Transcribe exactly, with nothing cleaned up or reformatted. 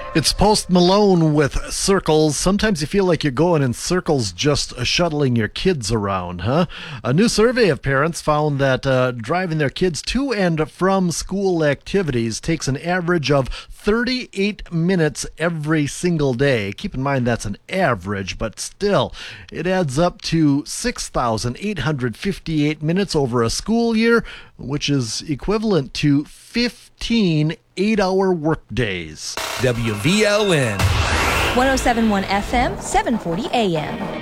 It's Post Malone with Circles. Sometimes you feel like you're going in circles just uh, shuttling your kids around, huh? A new survey of parents found that uh, driving their kids to and from school activities takes an average of thirty-eight minutes every single day. Keep in mind that's an average, but still, it adds up to six thousand eight hundred fifty-eight minutes over a school year, which is equivalent to fifteen eight-hour workdays. W V L N one oh seven point one F M, seven forty A M.